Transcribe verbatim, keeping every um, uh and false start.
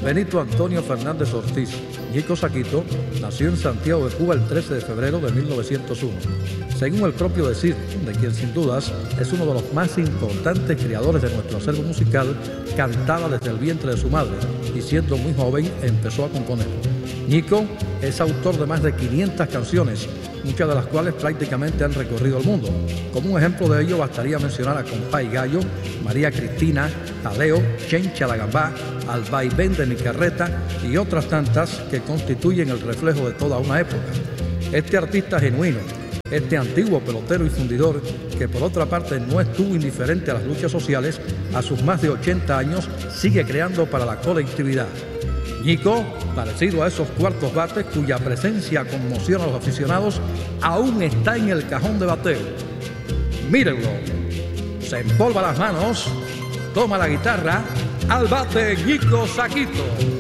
Benito Antonio Fernández Ortiz, Ñico Saquito, nació en Santiago de Cuba el trece de febrero de mil novecientos uno. Según el propio decir, de quien sin dudas es uno de los más importantes creadores de nuestro acervo musical, cantaba desde el vientre de su madre y siendo muy joven empezó a componer. Ñico es autor de más de quinientas canciones, muchas de las cuales prácticamente han recorrido el mundo. Como un ejemplo de ello bastaría mencionar a Compay y Gallo, María Cristina, Jaleo, Chencha la Gambá, Al Vaivén de mi Carreta y otras tantas que constituyen el reflejo de toda una época. Este artista genuino, este antiguo pelotero y fundidor, que por otra parte no estuvo indiferente a las luchas sociales, a sus más de ochenta años sigue creando para la colectividad. Ñico, parecido a esos cuartos bates cuya presencia conmociona a los aficionados, aún está en el cajón de bateo. Mírenlo, se empolva las manos, toma la guitarra, al bate Ñico Saquito.